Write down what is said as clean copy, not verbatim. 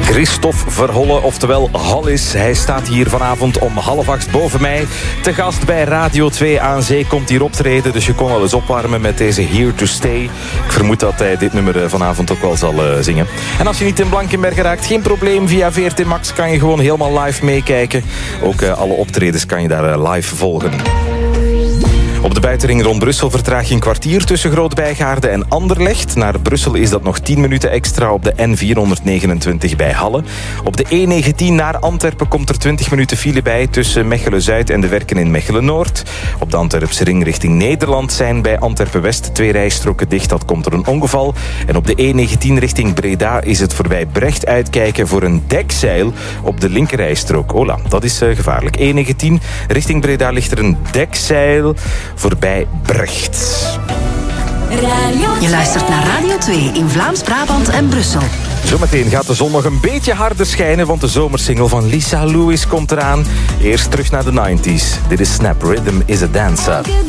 Christophe Verholle, oftewel Hollis. Hij staat hier vanavond om 7:30 boven mij. Te gast bij Radio 2 aan Zee, komt hier optreden. Dus je kon al eens opwarmen met deze Here to Stay. Ik vermoed dat hij dit nummer vanavond ook wel zal zingen. En als je niet in Blankenberge raakt, geen probleem. Via VRT Max kan je gewoon helemaal live meekijken. Ook alle optredens kan je daar live volgen. Op de buitenring rond Brussel vertraag je een kwartier tussen Groot-Bijgaarde en Anderlecht. Naar Brussel is dat nog 10 minuten extra op de N429 bij Halle. Op de E19 naar Antwerpen komt er 20 minuten file bij tussen Mechelen-Zuid en de werken in Mechelen-Noord. Op de Antwerpse ring richting Nederland zijn bij Antwerpen-West 2 rijstroken dicht. Dat komt door een ongeval. En op de E19 richting Breda is het voorbij Brecht uitkijken voor een dekzeil op de linkerrijstrook. Ola, dat is gevaarlijk. E19 richting Breda ligt er een dekzeil voorbij Brecht. Je luistert naar Radio 2 in Vlaams-Brabant en Brussel. Zometeen gaat de zon nog een beetje harder schijnen, want de zomersingle van Lisa Lewis komt eraan. Eerst terug naar de 90s. Dit is Snap, Rhythm is a Dancer.